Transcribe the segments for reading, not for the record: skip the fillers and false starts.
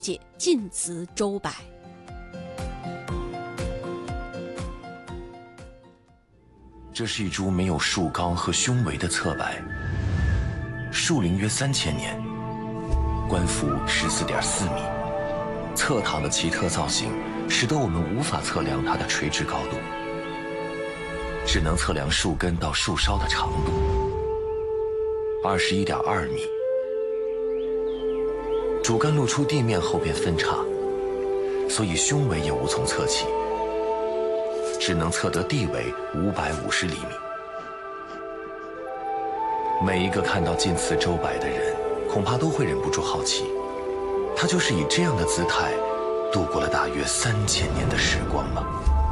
解晋祠周柏。 这是一株没有树高和胸围的侧柏，树龄约3000年，冠幅14.4米。侧躺的奇特造型，使得我们无法测量它的垂直高度，只能测量树根到树梢的长度，21.2米。主干露出地面后便分叉，所以胸围也无从测起，只能测得地围550厘米。每一个看到晋祠周柏的人，恐怕都会忍不住好奇，他就是以这样的姿态度过了大约3000年的时光吗？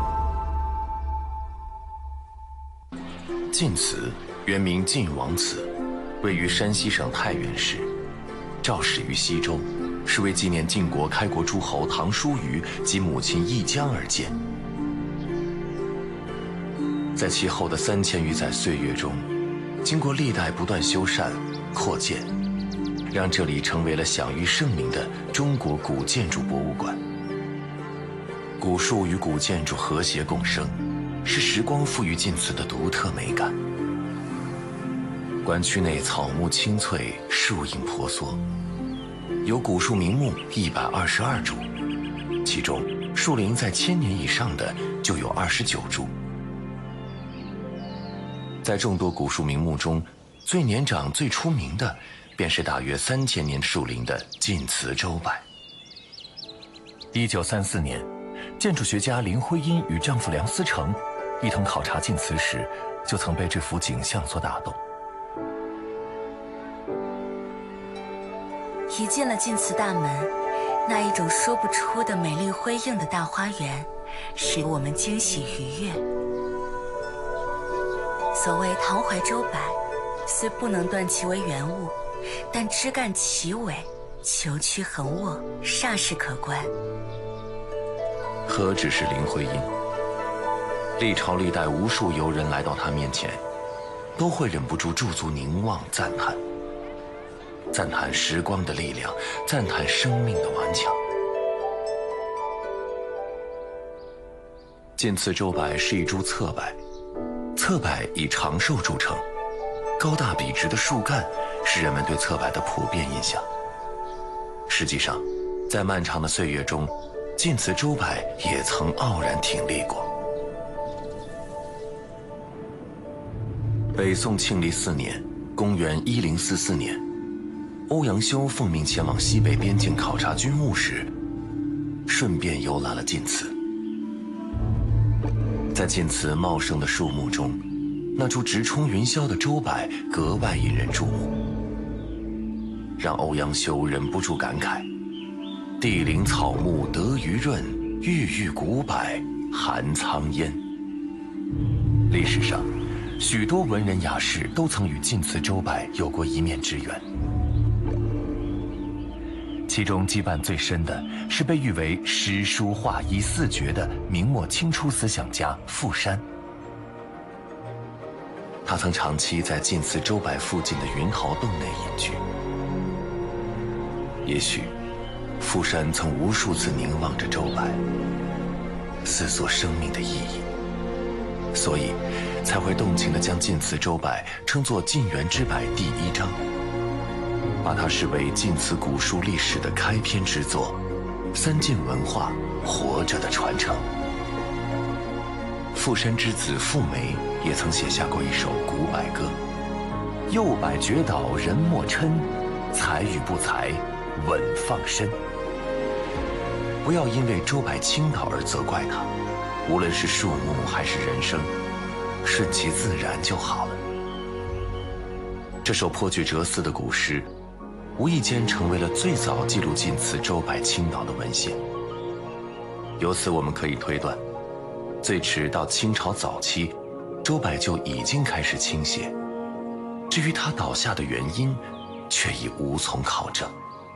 晋祠原名晋王祠，位于山西省太原市，肇始于西周，是为纪念晋国开国诸侯唐叔虞及母亲易姜而建。在其后的3000余载岁月中，经过历代不断修缮、扩建，让这里成为了享誉盛名的中国古建筑博物馆。古树与古建筑和谐共生，是时光赋予晋祠的独特美感。馆区内草木青翠，树影婆娑，有古树名木122株，其中树龄在1000年以上的就有29株。在众多古树名木中，最年长、最出名的，便是大约3000年树龄的晋祠周柏。1934年，建筑学家林徽因与丈夫梁思成一同考察晋祠时，就曾被这幅景象所打动。 一进了晋祠大门，那一种说不出的美丽辉映的大花园，使我们惊喜愉悦。所谓唐槐周柏，虽不能断其为原物，但枝干齐尾，球曲横卧，煞是可观。 何止是林徽因，历朝历代无数游人来到她面前，都会忍不住驻足凝望赞叹，赞叹时光的力量，赞叹生命的顽强。晋祠周柏是一株侧柏，侧柏以长寿著称，高大笔直的树干是人们对侧柏的普遍印象。实际上，在漫长的岁月中，晋祠周柏也曾傲然挺立过。北宋庆历4年，公元1044年，欧阳修奉命前往西北边境考察军务时，顺便游览了晋祠。在晋祠茂盛的树木中，那株直冲云霄的周柏格外引人注目，让欧阳修忍不住感慨：地灵草木得鱼润，郁郁古柏含苍烟。历史上，许多文人雅士都曾与晋祠周柏有过一面之缘。其中羁绊最深的是被誉为诗书画医4绝的明末清初思想家傅山。他曾长期在晋祠周柏附近的云豪洞内隐居。也许傅山曾无数次凝望着周柏，思索生命的意义，所以才会动情地将晋祠周柏称作晋元之柏第1章，把它视为晋祠古树历史的开篇之作，三晋文化活着的传承。傅山之子傅梅也曾写下过一首古柏歌：幼柏绝倒人莫嗔，才与不才稳放身。不要因为周柏倾倒而责怪它，无论是树木还是人生，顺其自然就好了。这首颇具哲思的古诗，无意间成为了最早记录晋祠周柏倾倒的文献。由此我们可以推断，最迟到清朝早期，周柏就已经开始倾斜。至于它倒下的原因，却已无从考证。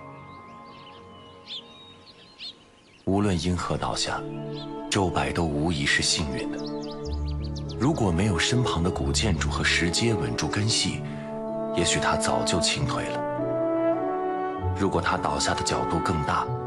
无论因何倒下，周柏都无疑是幸运的。如果没有身旁的古建筑和石阶稳住根系，也许它早就倾颓了。如果它倒下的角度更大，